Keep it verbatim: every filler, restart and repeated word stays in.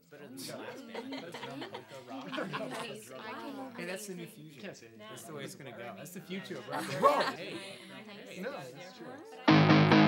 better than the last band. That's drum, like a rock. Hey, that's the new future. Can't say anything. That's the way it's gonna go. That's the future of rock. Hey, No, that's true.